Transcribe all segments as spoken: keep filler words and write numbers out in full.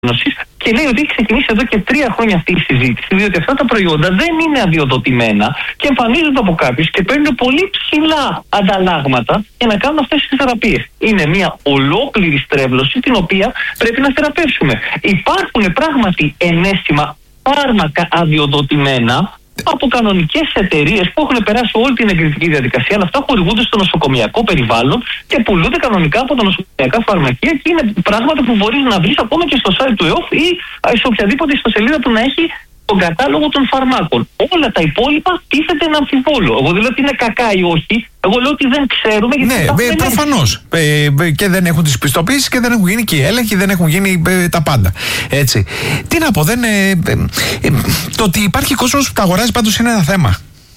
Και λέει ότι έχει ξεκινήσει εδώ και τρία χρόνια αυτή η συζήτηση, διότι αυτά τα προϊόντα δεν είναι αδειοδοτημένα και εμφανίζονται από κάποιους και παίρνουν πολύ ψηλά ανταλλάγματα για να κάνουν αυτές τις θεραπείες. Είναι μια ολόκληρη στρέβλωση την οποία πρέπει να θεραπεύσουμε. Υπάρχουν πράγματι ενέσιμα φάρμακα αδειοδοτημένα από κανονικές εταιρείες που έχουν περάσει όλη την εγκριτική διαδικασία, αλλά αυτά χορηγούνται στο νοσοκομιακό περιβάλλον και πουλούνται κανονικά από τα νοσοκομιακά φαρμακεία και είναι πράγματα που μπορείς να βρεις ακόμα και στο site του ΕΟΦ ή σε οποιαδήποτε ιστοσελίδα που να έχει τον κατάλογο των φαρμάκων. Όλα τα υπόλοιπα τίθεται να αμφιβόλω. Εγώ δεν λέω ότι είναι κακά ή όχι. Εγώ λέω ότι δεν ξέρουμε γιατί. Ναι, ε, προφανώς. Ε, και δεν έχουν τις πιστοποιήσεις και δεν έχουν γίνει και οι έλεγχοι, δεν έχουν γίνει ε, τα πάντα. Έτσι. Τι να πω, δεν. Ε, ε, ε, το ότι υπάρχει κόσμος που τα αγοράζει πάντως είναι ένα θέμα.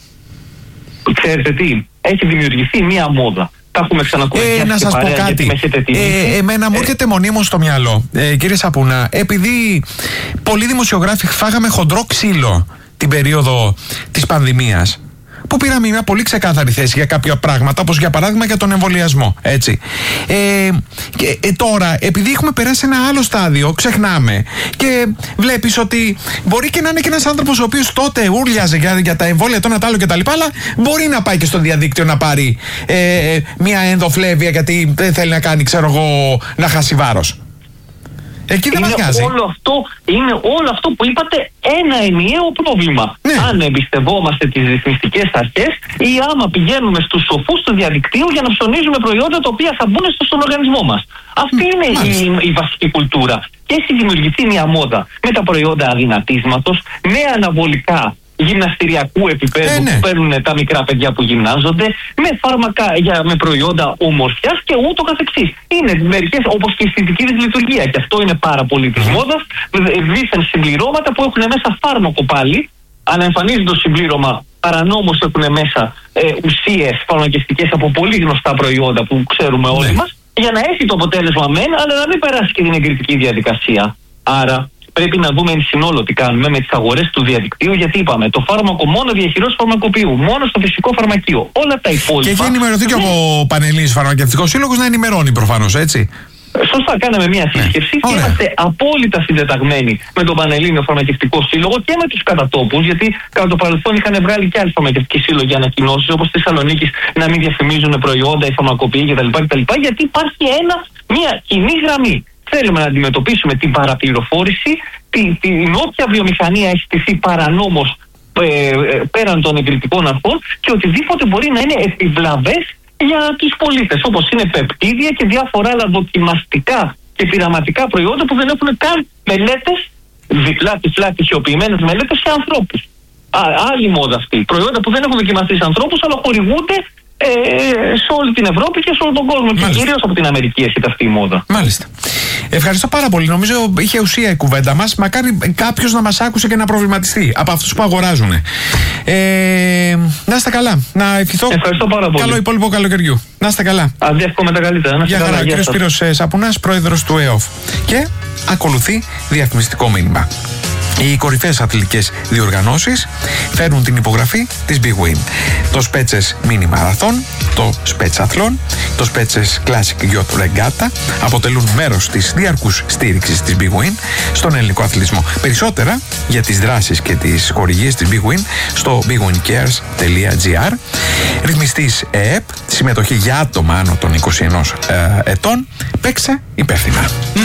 Ξέρετε τι, έχει δημιουργηθεί μία μόδα. Τα έχουμε ξανακούσει. Ε, να σας πω κάτι. Ε, εμένα μου έρχεται μονίμως στο μυαλό, ε, κύριε Σαπούνα, επειδή πολλοί δημοσιογράφοι φάγαμε χοντρό ξύλο την περίοδο της πανδημίας, που πήραμε μια πολύ ξεκάθαρη θέση για κάποια πράγματα, όπως για παράδειγμα για τον εμβολιασμό. Έτσι. Ε, και ε, τώρα, επειδή έχουμε περάσει ένα άλλο στάδιο, ξεχνάμε και βλέπεις ότι μπορεί και να είναι και ένας άνθρωπος ο οποίος τότε ούρλιαζε για, για τα εμβόλια, το ένα τ' άλλο κτλ. Αλλά μπορεί να πάει και στο διαδίκτυο να πάρει ε, μια ενδοφλέβεια γιατί δεν θέλει να κάνει, ξέρω εγώ, να χάσει βάρος. Εκεί δεν είναι, όλο αυτό, είναι όλο αυτό που είπατε ένα ενιαίο πρόβλημα. Ναι. Αν εμπιστευόμαστε τις ρυθμιστικές αρχές ή άμα πηγαίνουμε στους σοφούς του διαδικτύου για να ψωνίζουμε προϊόντα τα οποία θα μπουν στον οργανισμό μας. Αυτή mm, είναι η, η βασική κουλτούρα. Και έχει δημιουργηθεί μια μόδα με τα προϊόντα αδυνατίσματος, με αναβολικά γυμναστηριακού επίπεδου ε, ναι. που παίρνουν τα μικρά παιδιά που γυμνάζονται, με φάρμακα για, με προϊόντα ομορφιάς και ούτω καθεξής. Είναι μερικές, όπως και η αισθητική δυσλειτουργία, και αυτό είναι πάρα πολύ της μόδας, δίθεν συμπληρώματα που έχουν μέσα φάρμακο πάλι, αν εμφανίζουν το συμπλήρωμα, παρανόμως έχουν μέσα ε, ουσίες φαρμακευτικές από πολύ γνωστά προϊόντα που ξέρουμε όλοι ναι. μας, για να έχει το αποτέλεσμα μεν, αλλά να μην περάσει και την εγκριτική διαδικασία. Άρα πρέπει να δούμε εν συνόλο τι κάνουμε με τις αγορές του διαδικτύου, γιατί είπαμε το φάρμακο μόνο διαχειρός φαρμακοποιού, μόνο στο φυσικό φαρμακείο. Όλα τα υπόλοιπα. Και έχει ενημερωθεί και ο Πανελλήνιος Φαρμακευτικός Σύλλογος να ενημερώνει προφανώς, έτσι. Σωστά, κάναμε μια σύσκεψη ναι. και είμαστε απόλυτα συντεταγμένοι με τον Πανελλήνιο Φαρμακευτικό Σύλλογο και με τους κατατόπους, γιατί κατά το παρελθόν είχαν βγάλει και άλλοι φαρμακευτικοί σύλλογοι ανακοινώσεις, όπως στη Θεσσαλονίκη, να μην διαφημίζουν προϊόντα, οι φαρμακοποιοί κτλ, κτλ. Γιατί υπάρχει ένα, μια κοινή γραμμή. Θέλουμε να αντιμετωπίσουμε την παραπληροφόρηση, την, την όποια βιομηχανία έχει στηθεί παρανόμως ε, πέραν των εγκριτικών αρχών και οτιδήποτε μπορεί να είναι επιβλαβές για τους πολίτες, όπως είναι πεπτίδια και διάφορα άλλα δοκιμαστικά και πειραματικά προϊόντα που δεν έχουν καν μελέτες, διπλά τυφλά τυχιοποιημένες μελέτες σε ανθρώπους. Α, άλλη μόδα αυτή. Προϊόντα που δεν έχουν δοκιμαστεί σε ανθρώπους, αλλά χορηγούνται Ε, σε όλη την Ευρώπη και σε όλο τον κόσμο. Μάλιστα. Και κυρίως από την Αμερική έρχεται αυτή η μόδα. Μάλιστα. Ευχαριστώ πάρα πολύ. Νομίζω είχε ουσία η κουβέντα μας. Μακάρι κάποιος να μας άκουσε και να προβληματιστεί από αυτούς που αγοράζουν. Ε, να είστε καλά. Να ευχηθώ. Ευχαριστώ πάρα πολύ. Καλό υπόλοιπο καλοκαιριού. Να είστε καλά. Αντί εύχομαι τα καλύτερα. Γεια χαρά. Κύριος Σπύρος Σαπουνάς, πρόεδρος του ΕΟΦ. Και ακολουθεί διαφημιστικό μήνυμα. Οι κορυφαίες αθλητικές διοργανώσεις φέρνουν την υπογραφή της Big Win. Το Spetses Mini Marathon, το Spetsathlon, το Spetses Classic Yacht Regatta αποτελούν μέρος της διαρκούς στήριξης της Big Win στον ελληνικό αθλητισμό. Περισσότερα για τις δράσεις και τις χορηγίες της Big Win στο big win cares τελεία gr. Ρυθμιστής ΕΕΠ, συμμετοχή για άτομα άνω των είκοσι ενός ε, ετών. Παίξε υπεύθυνα.